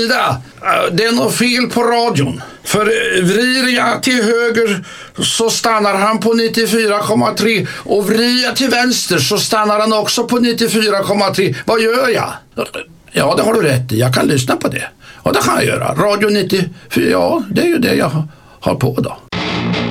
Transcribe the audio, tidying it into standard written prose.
Frida, det är något fel på radion. För vrider jag till höger så stannar han på 94,3 och vrider jag till vänster så stannar han också på 94,3. Vad gör jag? Ja, det har du rätt i. Jag kan lyssna på det. Och det kan jag göra. Radio 94, ja, det är ju det jag har på då.